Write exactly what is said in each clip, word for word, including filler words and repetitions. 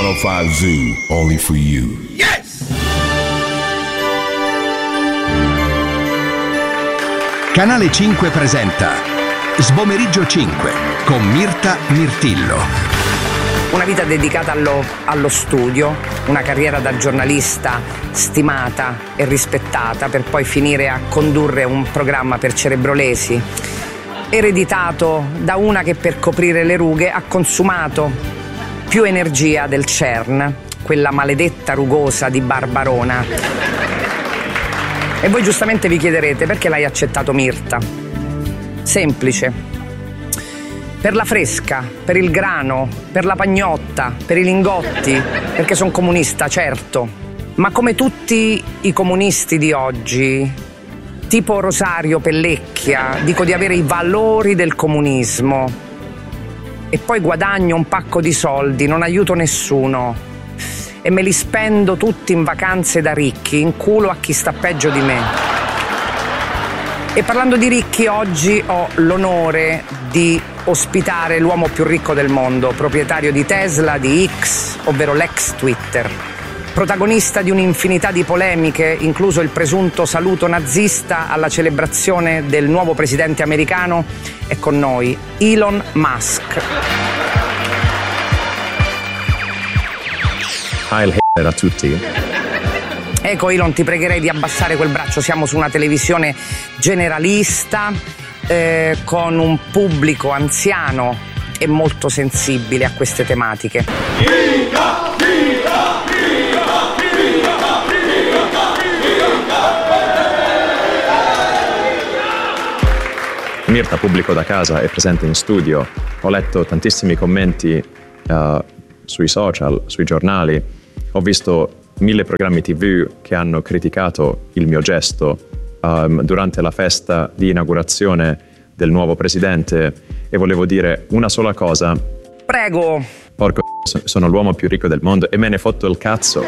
centocinque Zoo, only for you. Yes! Canale cinque presenta Sbomeriggio cinque con Mirta Mirtillo. Una vita dedicata allo, allo studio, una carriera da giornalista stimata e rispettata per poi finire a condurre un programma per cerebrolesi, ereditato da una che per coprire le rughe ha consumato più energia del CERN, quella maledetta rugosa di Barbarona. E voi giustamente vi chiederete perché l'hai accettato Mirta. Semplice. Per la fresca, per il grano, per la pagnotta, per i lingotti, perché sono comunista, certo. Ma come tutti i comunisti di oggi, tipo Rosario Pellecchia, dico di avere i valori del comunismo. E poi guadagno un pacco di soldi, non aiuto nessuno. E me li spendo tutti in vacanze da ricchi, in culo a chi sta peggio di me. E parlando di ricchi, oggi ho l'onore di ospitare l'uomo più ricco del mondo, proprietario di Tesla, di X, ovvero l'ex Twitter, protagonista di un'infinità di polemiche, incluso il presunto saluto nazista alla celebrazione del nuovo presidente americano, è con noi Elon Musk. Heil Hitler a tutti. Ecco Elon, ti pregherei di abbassare quel braccio, siamo su una televisione generalista eh, con un pubblico anziano e molto sensibile a queste tematiche. Mirta, pubblico da casa, è presente in studio. Ho letto tantissimi commenti uh, sui social, sui giornali. Ho visto mille programmi tivù che hanno criticato il mio gesto um, durante la festa di inaugurazione del nuovo presidente e volevo dire una sola cosa. Prego. Porco, sono l'uomo più ricco del mondo e me ne fotto il cazzo.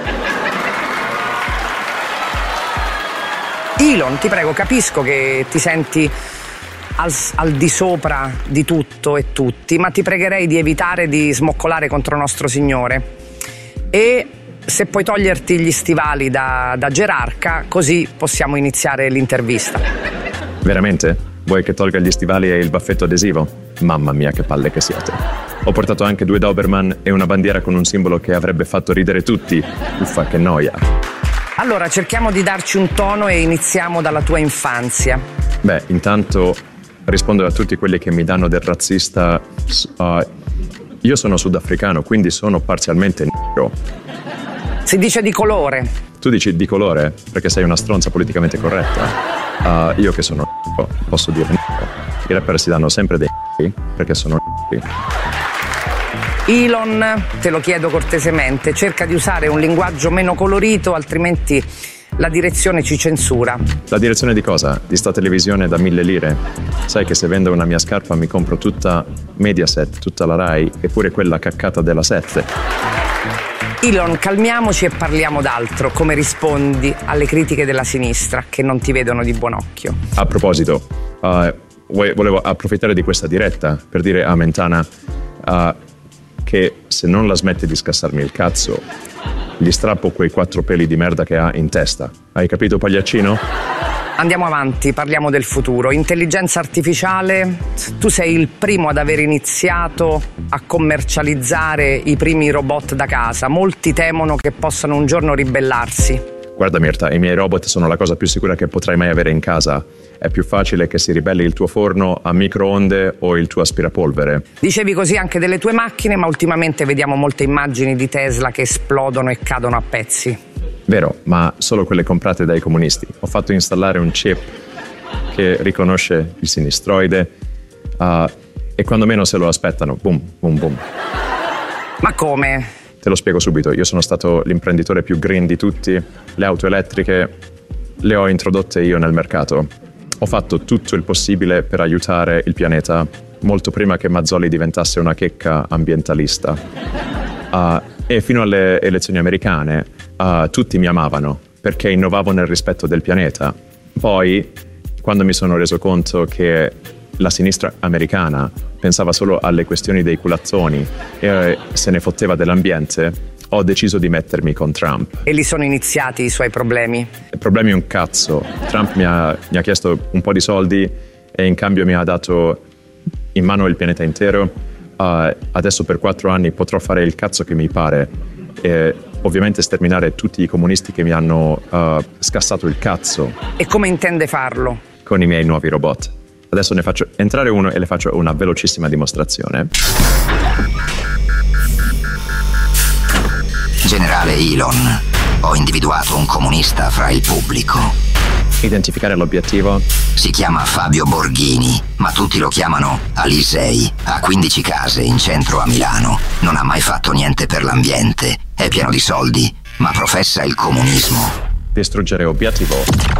Elon, ti prego, capisco che ti senti al, al di sopra di tutto e tutti, ma ti pregherei di evitare di smoccolare contro nostro Signore e se puoi toglierti gli stivali da, da gerarca, così possiamo iniziare l'intervista. Veramente? Vuoi che tolga gli stivali e il baffetto adesivo? Mamma mia, che palle che siete. Ho portato anche due Doberman e una bandiera con un simbolo che avrebbe fatto ridere tutti. Uffa, che noia. Allora, cerchiamo di darci un tono e iniziamo dalla tua infanzia. Beh, intanto rispondo a tutti quelli che mi danno del razzista. Uh, io sono sudafricano, quindi sono parzialmente nero. Si dice di colore. Tu dici di colore perché sei una stronza politicamente corretta. Uh, io che sono nero, posso dire nero. I rapper si danno sempre dei perché sono neri. Elon, te lo chiedo cortesemente, cerca di usare un linguaggio meno colorito, altrimenti la direzione ci censura. La direzione di cosa? Di sta televisione da mille lire? Sai che se vendo una mia scarpa mi compro tutta Mediaset, tutta la Rai e pure quella caccata della sette. Elon, calmiamoci e parliamo d'altro. Come rispondi alle critiche della sinistra che non ti vedono di buon occhio? A proposito, uh, volevo approfittare di questa diretta per dire a Mentana uh, che se non la smette di scassarmi il cazzo, gli strappo quei quattro peli di merda che ha in testa. Hai capito, pagliaccino? Andiamo avanti, parliamo del futuro. Intelligenza artificiale, tu sei il primo ad aver iniziato a commercializzare i primi robot da casa. Molti temono che possano un giorno ribellarsi. Guarda Mirta, i miei robot sono la cosa più sicura che potrai mai avere in casa. È più facile che si ribelli il tuo forno a microonde o il tuo aspirapolvere. Dicevi così anche delle tue macchine, ma ultimamente vediamo molte immagini di Tesla che esplodono e cadono a pezzi. Vero, ma solo quelle comprate dai comunisti. Ho fatto installare un chip che riconosce il sinistroide uh, e quando meno se lo aspettano, boom, boom, boom. Ma come? Te lo spiego subito. Io sono stato l'imprenditore più green di tutti. Le auto elettriche le ho introdotte io nel mercato. Ho fatto tutto il possibile per aiutare il pianeta molto prima che Mazzoli diventasse una checca ambientalista. Uh, e fino alle elezioni americane uh, tutti mi amavano perché innovavo nel rispetto del pianeta. Poi, quando mi sono reso conto che la sinistra americana pensava solo alle questioni dei culazzoni e se ne fotteva dell'ambiente, ho deciso di mettermi con Trump. E lì sono iniziati i suoi problemi? Problemi un cazzo. Trump mi ha, mi ha chiesto un po' di soldi e in cambio mi ha dato in mano il pianeta intero. Uh, adesso per quattro anni potrò fare il cazzo che mi pare e ovviamente sterminare tutti i comunisti che mi hanno uh, scassato il cazzo. E come intende farlo? Con i miei nuovi robot. Adesso ne faccio entrare uno e le faccio una velocissima dimostrazione. Generale Elon, ho individuato un comunista fra il pubblico. Identificare l'obiettivo. Si chiama Fabio Borghini, ma tutti lo chiamano Alisei. Ha quindici case in centro a Milano. Non ha mai fatto niente per l'ambiente. È pieno di soldi, ma professa il comunismo. Distruggere obiettivo.